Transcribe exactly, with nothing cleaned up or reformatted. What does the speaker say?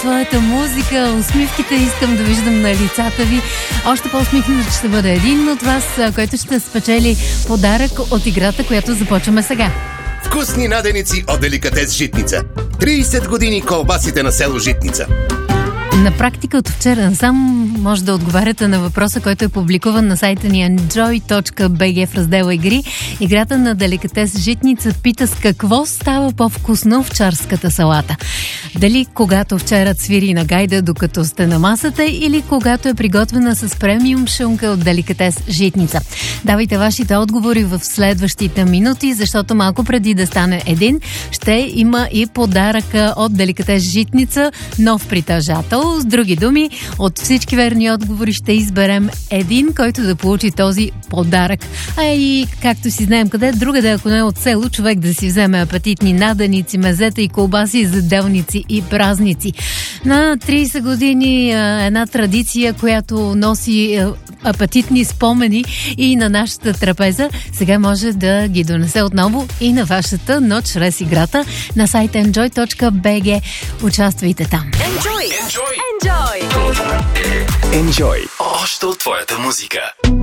твоята музика, усмивките искам да виждам на лицата ви. Още по-усмихнат ще бъде един от вас, който ще спечели подарък от играта, която започваме сега. Вкусни наденици от Деликатес Житница. трийсет години колбасите на село Житница. На практика от вчера насам може да отговаряте на въпроса, който е публикуван на сайта ни enjoy точка би джи в раздела игри. Играта на Деликатес Житница пита с какво става по-вкусно овчарската салата. Дали когато овчарът свири на гайда, докато сте на масата, или когато е приготвена с премиум шунка от Деликатес Житница. Давайте вашите отговори в следващите минути, защото малко преди да стане един, ще има и подаръка от Деликатес Житница, нов притежател. С други думи, от всички верни отговори ще изберем един, който да получи този подарък. А и, както си знаем къде, другаде, ако не е от село, човек да си вземе апетитни наденици, мезета и колбаси, заделници и празници. На трийсет години една традиция, която носи апетитни спомени и на нашата трапеза, сега може да ги донесе отново и на вашата, но чрез играта на сайта enjoy точка би джи. Участвайте там. Enjoy! Enjoy! Enjoy! Enjoy! Още от твоята музика.